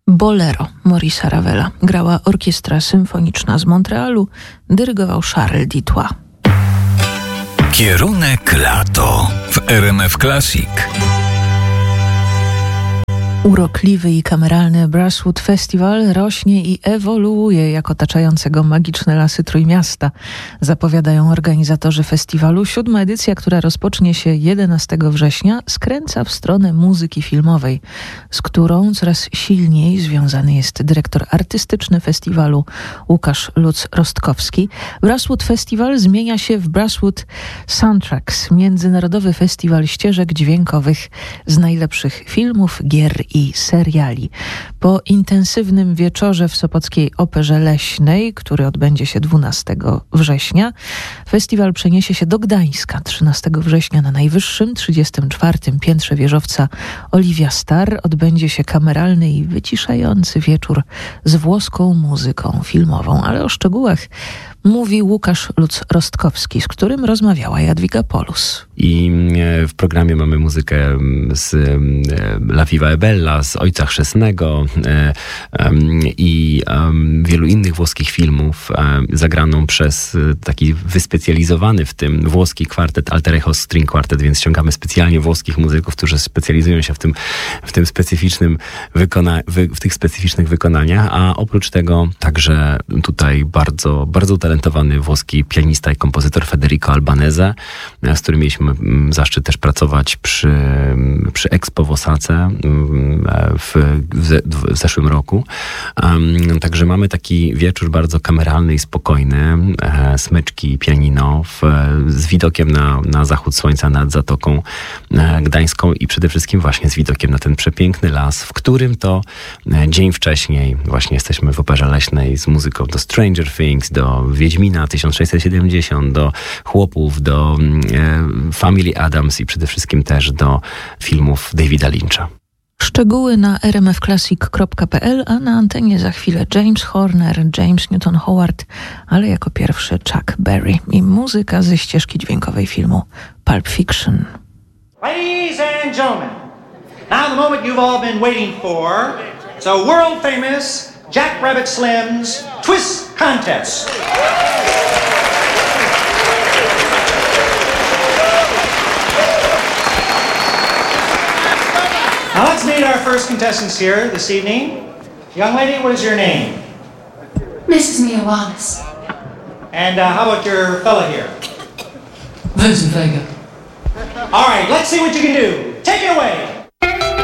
Bolero Maurice'a Ravela grała Orkiestra Symfoniczna z Montrealu, dyrygował Charles Dutoit. Kierunek lato w RMF Classic. Urokliwy i kameralny Brasswood Festival rośnie i ewoluuje jak otaczające go magiczne lasy Trójmiasta. Zapowiadają organizatorzy festiwalu. 7. edycja, która rozpocznie się 11 września, skręca w stronę muzyki filmowej, z którą coraz silniej związany jest dyrektor artystyczny festiwalu Łukasz Lutz-Rostkowski. Brasswood Festival zmienia się w Brasswood Soundtracks, międzynarodowy festiwal ścieżek dźwiękowych z najlepszych filmów, gier i seriali. Po intensywnym wieczorze w Sopockiej Operze Leśnej, który odbędzie się 12 września, festiwal przeniesie się do Gdańska 13 września na najwyższym, 34. piętrze wieżowca Oliwia Star. Odbędzie się kameralny i wyciszający wieczór z włoską muzyką filmową, ale o szczegółach mówi Łukasz Lutz-Rostkowski, z którym rozmawiała Jadwiga Polus. I w programie mamy muzykę z La Viva e Bella, z Ojca Chrzestnego i wielu innych włoskich filmów, zagraną przez taki wyspecjalizowany w tym włoski kwartet Alter Ego String Quartet, więc ściągamy specjalnie włoskich muzyków, którzy specjalizują się w tym specyficznym w tych specyficznych wykonaniach, a oprócz tego także tutaj bardzo, bardzo utalentowany włoski pianista i kompozytor Federico Albanese, z którym mieliśmy zaszczyt też pracować przy Expo w Osace w zeszłym roku. Także mamy taki wieczór bardzo kameralny i spokojny, smyczki, pianino, z widokiem na zachód słońca nad Zatoką Gdańską i przede wszystkim właśnie z widokiem na ten przepiękny las, w którym to dzień wcześniej właśnie jesteśmy w Operze Leśnej z muzyką do Stranger Things, do Wiedźmina 1670, do Chłopów, do Family Adams i przede wszystkim też do filmów Davida Lyncha. Szczegóły na rmfclassic.pl, a na antenie za chwilę James Horner, James Newton Howard, ale jako pierwszy Chuck Berry i muzyka ze ścieżki dźwiękowej filmu Pulp Fiction. Ladies and gentlemen, now the moment you've all been waiting for. So world famous Jack Rabbit Slim's Twist Contest. Now let's meet our first contestants here this evening. Young lady, what is your name? Mrs. Mia Wallace. And how about your fella here? Vincent Vega. All right, let's see what you can do. Take it away.